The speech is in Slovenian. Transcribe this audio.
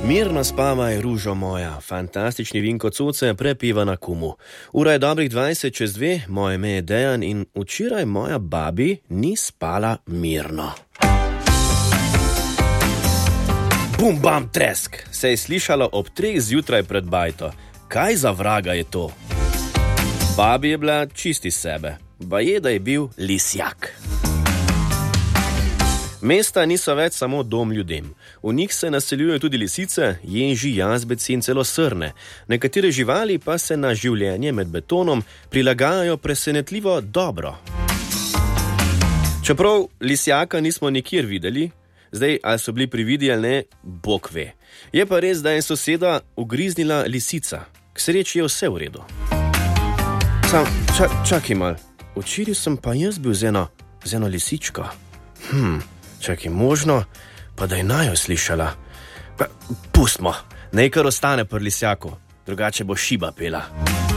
Mirno spavaj, ružo moja, fantastični Vinko Coce prepeva na Kumu. Ura je dobrih 20:02, moje ime je Dejan in včeraj moja babi ni spala mirno. Bum, bam, tresk, se je slišalo ob 3 zjutraj pred bajto. Kaj za vraga je to? Babi je bila čisti sebe, baje, da je bil lisjak. Mesta niso več samo dom ljudem. V njih se naseljujejo tudi lisice, ježi, jazbeci in celo srne. Nekatere živali pa se na življenje med betonom prilagajajo presenetljivo dobro. Čeprav lisjaka nismo nikjer videli, zdaj ali so bili prividi ali ne, Bog ve. Je pa res, da je soseda ugriznila lisica. K sreči je vse v redu. Čakaj mal, včeraj sem pa jaz bil z eno lisičko. Čakaj, možno, pa da je najo slišala. Pustmo, naj kar ostane pri lisjaku, drugače bo šiba pela.